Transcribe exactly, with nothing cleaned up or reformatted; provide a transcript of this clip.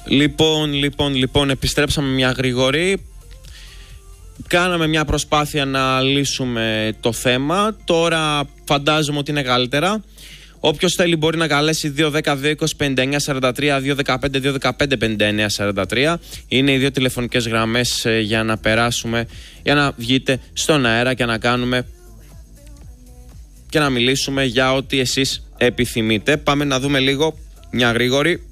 Λοιπόν, λοιπόν, λοιπόν, επιστρέψαμε μια γρήγορη. Κάναμε μια προσπάθεια να λύσουμε το θέμα. Τώρα φαντάζομαι ότι είναι καλύτερα. Όποιος θέλει μπορεί να καλέσει δύο δέκα δύο είκοσι πενήντα εννιά σαράντα τρία, δύο δεκαπέντε δύο δεκαπέντε πενήντα εννιά σαράντα τρία. Είναι οι δύο τηλεφωνικές γραμμές ε, για να περάσουμε, για να βγείτε στον αέρα και να κάνουμε και να μιλήσουμε για ό,τι εσείς επιθυμείτε. Πάμε να δούμε λίγο μια γρήγορη.